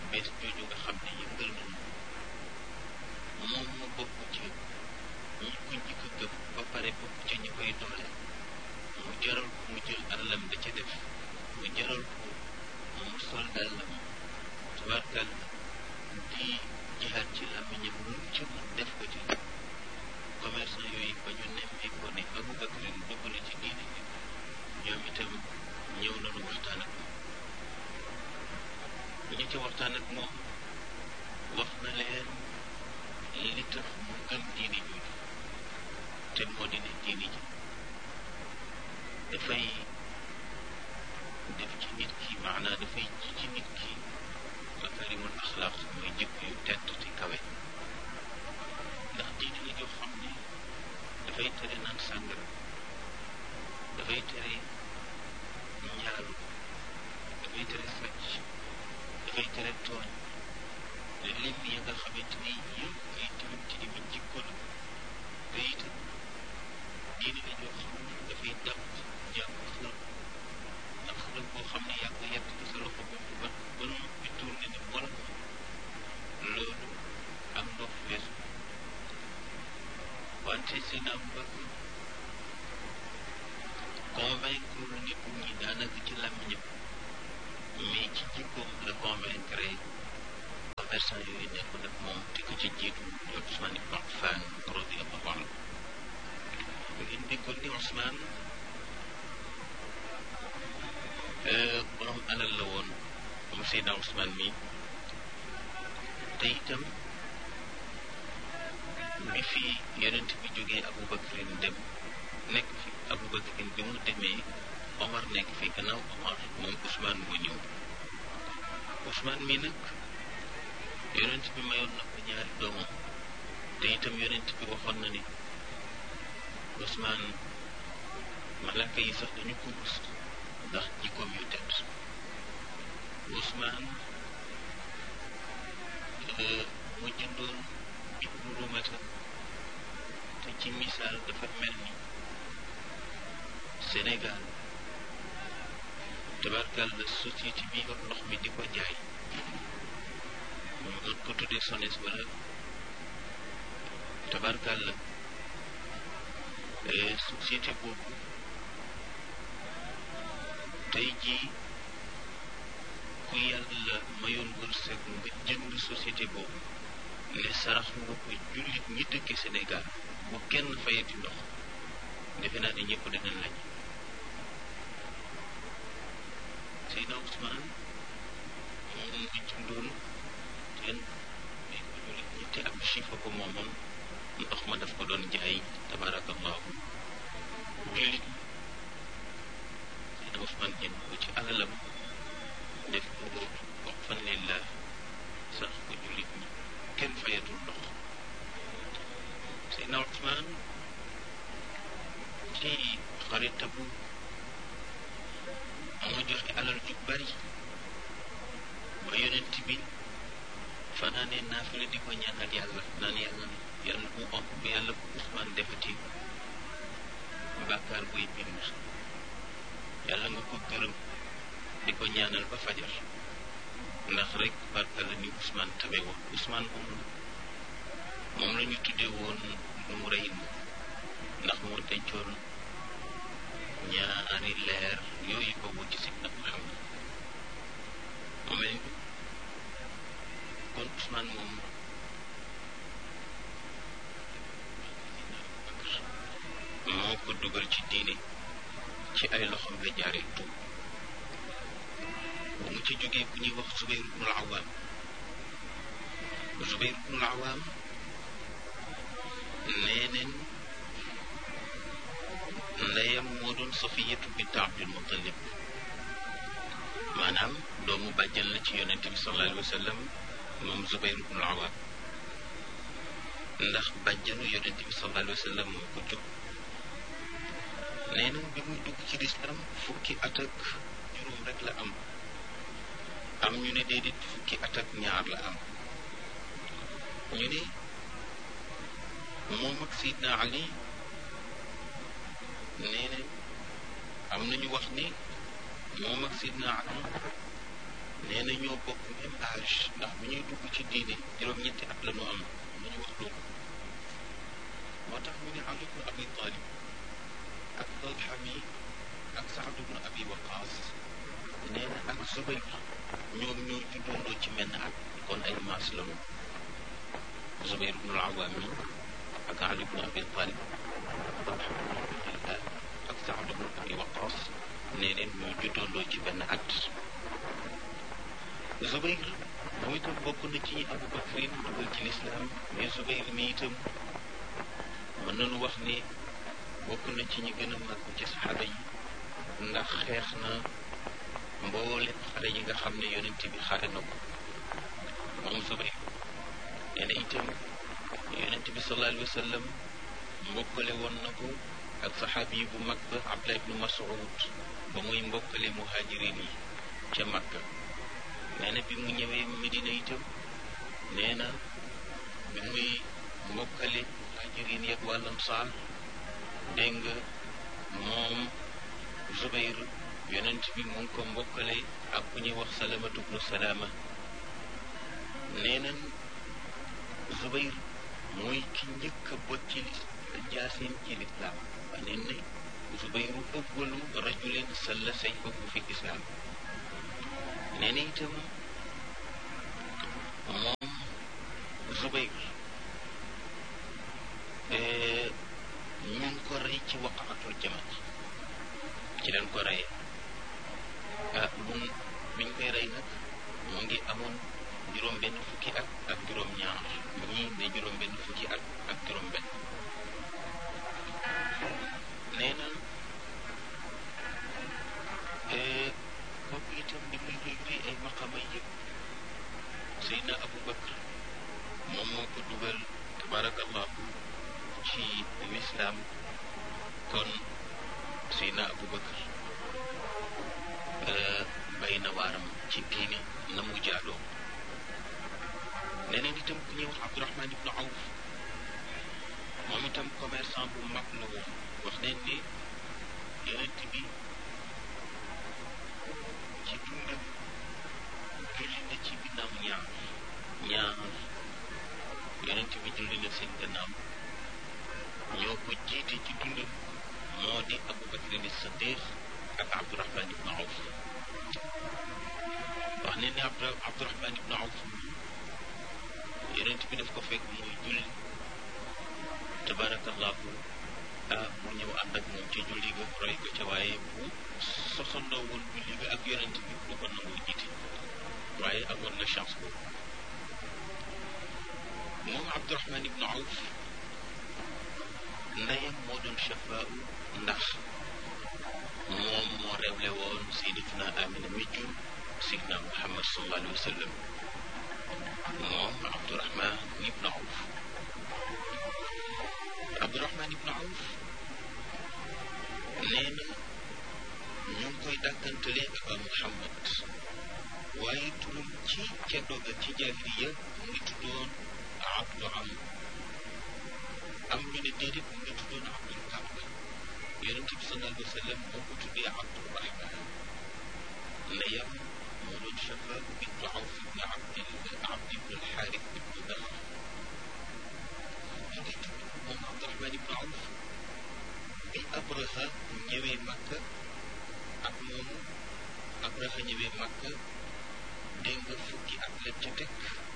bés jooju nga xam ne yëngal nañu moom mu bokk ci ñi ko njëkk a gëm ba pare bokk ci ñi koy doole mu jaral ko mu jël alalam da ca def mu jaral ko mu sol dàllam tubaarkal di jihaat ci làmmiñam lu ci mën def ko ci commerçant yooyu ba ñu nemmee ko ne Abubakar dugg na ci diine bi ñoom itam ñëw nañu waxtaan ak moom ñi ci waxtaan ak moom wax na leen li tax mu gëm diine jooju te moo di ne diine ji dafay def ci nit ki maanaa dafay ji ci nit ki makarimul axlaaq mooy jikko yu tedd te kawe ndax diine la joo xam ne dafay tere naan sàngara dafay tere njaalu dafay tere sàcc dafay tere tooñ lim ya nga xamante ni yëpp ay tilim tilimi jikko la te itam diine la joo xam ne dafay dàq jàng xërëm ndax xërëm boo xam ne yaa ko yett ci sa loxo bopp ba noppi tourné ni borom loolu ak ndox weesu wante seen am bëgg convaincre nit ñi daanaka ci làmmiñam mais ci jikkoom la convaincre commerçant yooyu nekk nag moom te ko ci jiitu di Ousmane ibn Affan radiyallahu anhu ngeen déggoon ni Ousmane borom alal la woon moom Seydina Ousmane mi te itam bi fi yonent bi jógee Abubakrin dem nekk fi Abubakrin bi mu demee Omar nekk fi gannaaw Omar moom Ousmane moo ñëw Ousmane mi nag yonent bi mayoon na ko ñaari doomam te itam yonent bi waxoon na ni Ousmane malaka yi sax dañu ko rus ndax jikkoom yu tedd Ousmane mu jëndoon Ibnu Rumata te ci misaal dafa mel ni Sénégal tabarkal la société bi yor ndox mi di ko jaay ñu ko tuddee SONES wala tabarkal la société boobu tey jii ku yàlla mayoon wërsëg nga jënd société boobu ne sarax nga ko jullit ñi dëkke Sénégal bu kenn fayati ndox defe naa ne ñëpp danañ lañ Seydina Ousmane moom nga jëndoon teen may ko jullit ñi te ab chifa ko moomoon ndox ma daf ko doon jaay tabarakallahu jullit Seydina Ousmane jënd ko ci alalam def ko waqfan lillah sax ko jullit ñi kenn fayatul ndox Seydina Ousmane ci xaritam moo joxe alal ju bari ba yonent bi fanaanee naafila di ko ñaanal yàlla naan yàlla bu yàlla bu Ousmane defati bàkkaar buy bind yàlla nga ko gërëm di ko ñaanal ba fajar ndax rek barka la ni Ousmane tabe woon Ousmane moom la ñu tuddee woon mu rëy ndax moo dencoon ñaari leer yooyu ko wut ci Seydina Muhammad mu mel ni kon Ousmane moom moo ko dugal ci diine ci ay loxoom la jaaree tuub bu mu ci jógee ku ñuy wax Zubayr ibnul Awaam Zubayr ibnul Awaam nee neen ndeyam moo doon Safiyatu bint Abdul Muttalib maanaam doomu bàjjan la ci yonent bi sallallahu alayhi wa sallam moom Zubayr ibnul Awaam ndax bàjjanu yonent bi sallallahu alayhi wa sallam moo ko jóg nee na bi muy dugg ci lislaam fukki at ak juróom rek la am ñu ne déedéet fukki at ak ñaar la am ñu ne moom ak Seydina Ali nee na am nañu wax ni moom ak Seydina Ali nee nee na ñoo bokk même âge ndax bu ñuy dugg ci diine juróom-ñetti at la ñu am nañu wax loolu moo tax ñu ne Ali ibn Abi Talib ak Talha mi ak Saad ibn Abi Waqaas nee na ak Zubayr ñoom ñoo juddoondoo ci menn at kon ay maas la ñu Zubayr ibn al-Awwam mi ak Ali ibn Abi Talib Talha ibn Ubaydillah ak Saad ibn Abi Waqaas nee neen ñoo juddoondoo ci benn at Zubayr moom itam bokk na ci Abu Bakrin dugal ci lislaam mais Zubayr mi itam mën nañu wax ni bokk na ci ñi gën a mag ci saxaaba yi ndax xeex na mboolem xare yi nga xam ne yonent bi xare na ko moom Zubayr nee na itam yonent bi sallallahu alayhi wa sallam mbokkale woon na ko ak saxaabi yi bu mag ba Abdullah ibnu Mas'ud ba muy mbokkale muhajirin yi ca Makka nee na bi mu ñëwee Medina itam nee na bi muy mbokkale muhajirin yi ak wal ansaar dégg nga moom Zubayr yonent bi mu ngi ko mbokkale ak ku ñuy wax Salamatu bnu Salaama nee na Zubayr mooy ki njëkk a bot ci jaasin ci lislaam wane ne Zubayru awwalu rajulin salla sayfahu fi lislaam nee na itam moom Zubayr ñu ngi ko rey ci waqaatul Jamal ci leen ko reyee biñ koy rey nag mu ngi amoon juróom-benn fukki at ak juróom-ñaar ñii ne juróom-benn fukki at ak juróom-benn nee na kooku itam di muy léegi ay maqama yëpp Seydina Abu Bakr moom moo ko dugal tabarakallahu ci lislaam kon Seydina Abu Bakr bay na waaram ci diine na mu jaadoo neneen itam ku ñuy wax Abdurahman ibnu Awf moom itam commerçant bu mag la woon wax nañ ni yonent bi ci dundam julli na ci ginnaaw ñaar yonent bi julli na seen gannaaw ñoo ko jiite ci dundam moo di Abu Bakrin as-Siddiq ak Abdurahman ibnu Awf wax nañ ni Abdurahman ibnu Awf yonent bi daf ko fekk muy julli tabarakallahu mu ñëw ànd ak moom ci julli ga roy ko ca waaye bu sosandoo woon julli ga ak yonent bi du ko nangoo jiite waaye amoon na chance boobu moom Abdurahman ibnu Awf ndeyam moo doon Shafaa ndax moom moo réewle woon Sayyidatuna Amina mi jur Seydina Muhammad sallallahu alayhi wa sallam moom Abdurahman ibnu Awf Abdurahman ibnu Awf nee na ñu ngi koy dàkkantalee Aba Muhammad waaye turam ci ceddo ga ci jaahiliya mu ngi tuddoon Abdu am ñu ne déedéet mu ngi tuddoon Abdul Kaaba yonent bi sallallahu alayhi wa sallam moo ko tuddee Abdurahman ndeyam moo doon Shafaa bintu Awf ibn Abd ibn al-Xaaris ibn Badr mu ngi tudd moom Abdurahman ibn Awf bi Abraha ñëwee Makka ak moomu Abraha ñëwee Makka dégg nga fukki at la ca teg